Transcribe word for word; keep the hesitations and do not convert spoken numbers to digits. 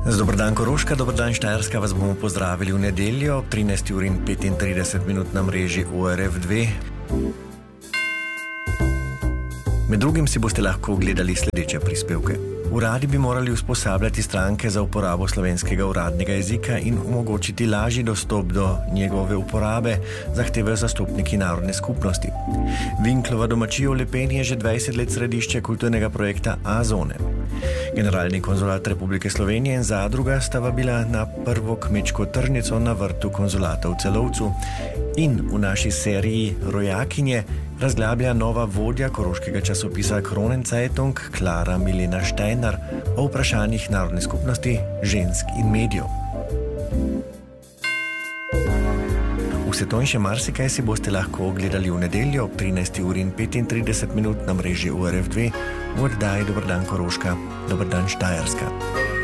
Dober dan Koroška, dober dan Štajerska, vas bomo pozdravili v nedeljo ob trinajsti uri in petintrideset minut na mreži O R F dve. Med drugim si boste lahko ogledali sledeče prispevke. Uradi bi morali usposabljati stranke za uporabo slovenskega uradnega jezika in omogočiti lažji dostop do njegove uporabe, zahtevajo zastopniki narodne skupnosti. Vinklova domačijo v Lepeni je že dvajset let središče kulturnega projekta A-zone. Generalni konzulat Republike Slovenije in zadruga sta vabila na prvo kmečko tržnico na vrtu konzulata v Celovcu in v naši seriji Rojakinje razglablja nova vodja koroškega časopisa Kronenzeitung Klara Milena Steiner o vprašanjih narodne skupnosti, žensk in medijev. Vse to in še marsikaj si boste lahko ogledali v nedeljo ob trinajsti uri in petintrideset minut na mreži O R F dve v oddaji Dober dan Koroška, dober dan Štajerska.